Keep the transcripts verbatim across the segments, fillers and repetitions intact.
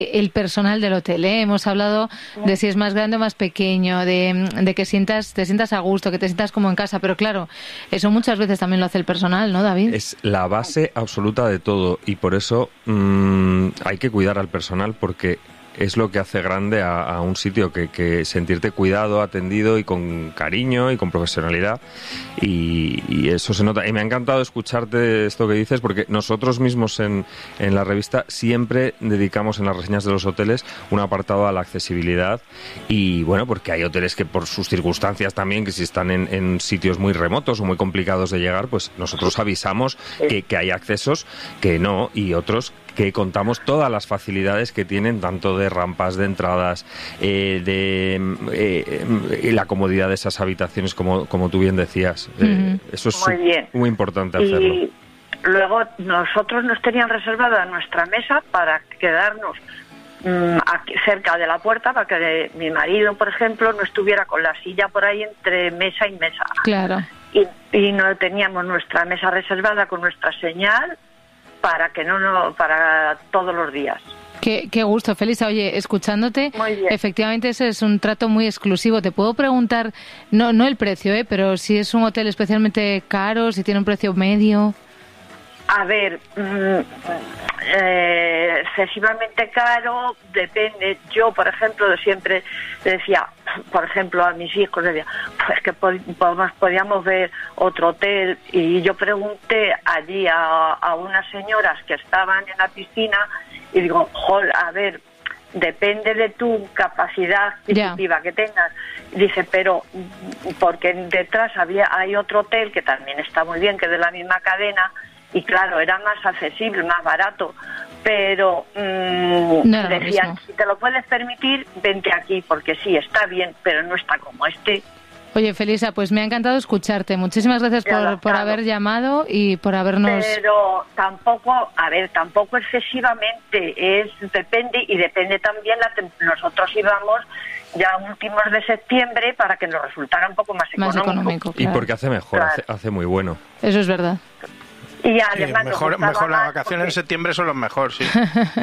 El personal del hotel, ¿eh? Hemos hablado de si es más grande o más pequeño, de, de que sientas, te sientas a gusto, que te sientas como en casa, pero claro, eso muchas veces también lo hace el personal, ¿no, David? Es la base absoluta de todo y por eso mmm, hay que cuidar al personal porque es lo que hace grande a, a un sitio, que, que sentirte cuidado, atendido y con cariño y con profesionalidad y, y eso se nota. Y me ha encantado escucharte esto que dices porque nosotros mismos en, en la revista siempre dedicamos en las reseñas de los hoteles un apartado a la accesibilidad y bueno, porque hay hoteles que por sus circunstancias también, que si están en, en sitios muy remotos o muy complicados de llegar, pues nosotros avisamos que, que hay accesos que no y otros que contamos todas las facilidades que tienen, tanto de rampas, de entradas, eh, de eh, eh, la comodidad de esas habitaciones, como, como tú bien decías. Eh, uh-huh. Eso es muy, bien. muy importante y hacerlo. Luego nosotros nos tenían reservada nuestra mesa para quedarnos mmm, aquí, cerca de la puerta, para que mi marido, por ejemplo, no estuviera con la silla por ahí entre mesa y mesa. Claro. Y, y no teníamos nuestra mesa reservada con nuestra señal para que no, no para todos los días. Qué, qué gusto, Felisa. Oye, escuchándote, efectivamente ese es un trato muy exclusivo. Te puedo preguntar, no no el precio, ¿eh? Pero si es un hotel especialmente caro, si tiene un precio medio. A ver, mmm, eh, excesivamente caro, depende. Yo, por ejemplo, siempre decía, por ejemplo, a mis hijos, decía, pues que podíamos, podíamos ver otro hotel. Y yo pregunté allí a, a unas señoras que estaban en la piscina y digo, jol, a ver, depende de tu capacidad adquisitiva yeah. que tengas. Dice, pero porque detrás había hay otro hotel que también está muy bien, que es de la misma cadena, y claro, era más accesible, más barato, pero mmm, no decían, si te lo puedes permitir, vente aquí, porque sí, está bien, pero no está como este. Oye, Felisa, pues me ha encantado escucharte. Muchísimas gracias por, por haber llamado y por habernos... Pero tampoco, a ver, tampoco excesivamente, es depende, y depende también, la nosotros íbamos ya últimos de septiembre para que nos resultara un poco más económico. Más económico, claro. Y porque hace mejor, claro. hace, hace muy bueno. Eso es verdad. Y además sí, mejor mejor las vacaciones en septiembre son los mejores, sí.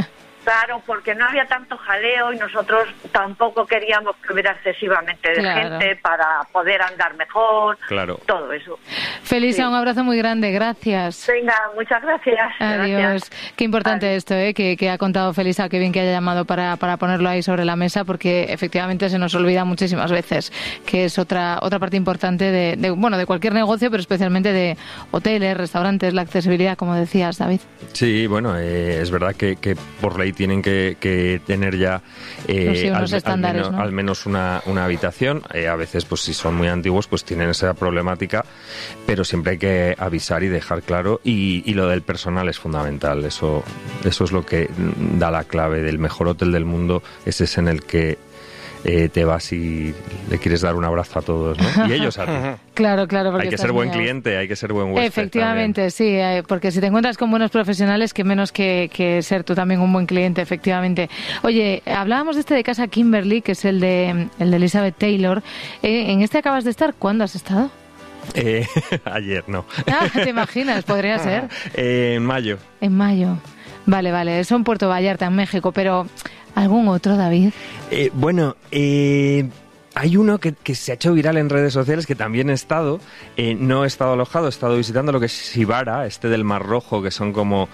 Claro, porque no había tanto jaleo y nosotros tampoco queríamos que hubiera excesivamente de claro. gente para poder andar mejor, claro. todo eso. Felisa, sí. un abrazo muy grande, gracias. Venga, muchas gracias. Adiós. Gracias. Qué importante Adiós. esto, ¿eh? que, que ha contado Felisa, qué bien que haya llamado para, para ponerlo ahí sobre la mesa, porque efectivamente se nos olvida muchísimas veces, que es otra otra parte importante de, de bueno de cualquier negocio, pero especialmente de hoteles, restaurantes, la accesibilidad, como decías, David. Sí, bueno, eh, es verdad que, que por ley tienen que, que tener ya eh, sí, al, al, menos, ¿no? al menos una, una habitación. Eh, a veces, pues si son muy antiguos, pues tienen esa problemática, pero siempre hay que avisar y dejar claro. Y, y lo del personal es fundamental. Eso, eso es lo que da la clave del mejor hotel del mundo. Ese es en el que Eh, te vas y le quieres dar un abrazo a todos, ¿no? Y ellos a ti. Claro, claro. Porque hay que ser buen mío. cliente, hay que ser buen huésped. Efectivamente, también. sí, porque si te encuentras con buenos profesionales, que menos que, que ser tú también un buen cliente, efectivamente. Oye, hablábamos de este de Casa Kimberly, que es el de, el de Elizabeth Taylor. Eh, ¿En este acabas de estar? ¿Cuándo has estado? Eh, ayer, no. Ah, ¿te imaginas? Podría ser. Eh, en mayo. En mayo. Vale, vale. Eso en Puerto Vallarta, en México, pero... ¿Algún otro, David? Eh, bueno, eh, hay uno que, que se ha hecho viral en redes sociales, que también he estado, eh, no he estado alojado, he estado visitando lo que es Sibara, este del Mar Rojo, que son como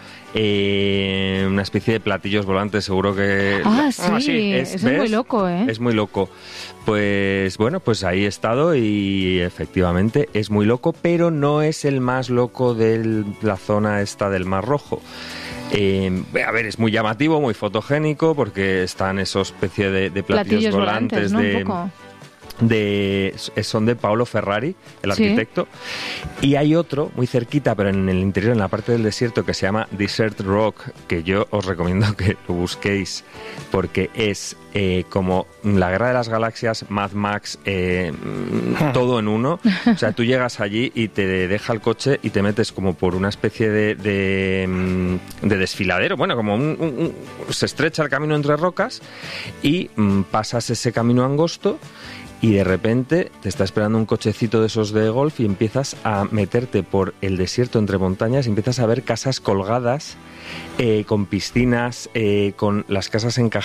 eh, una especie de platillos volantes, seguro que... Ah, sí, ah, sí. Es, es muy loco, ¿eh? Es muy loco. Pues bueno, pues ahí he estado y efectivamente es muy loco, pero no es el más loco de la zona esta del Mar Rojo. Eh, a ver, es muy llamativo, muy fotogénico, porque están esos especie de, de platillos, platillos volantes, volantes ¿no? de... De, son de Paolo Ferrari, el sí. arquitecto, y hay otro muy cerquita, pero en el interior, en la parte del desierto, que se llama Desert Rock, que yo os recomiendo que lo busquéis, porque es eh, como la Guerra de las Galaxias, Mad Max, eh, todo en uno. O sea, tú llegas allí y te deja el coche y te metes como por una especie de, de, de desfiladero, bueno, como un, un, un, se estrecha el camino entre rocas y mm, pasas ese camino angosto. y de repente te está esperando un cochecito de esos de golf y empiezas a meterte por el desierto entre montañas y empiezas a ver casas colgadas eh, con piscinas, eh, con las casas encajadas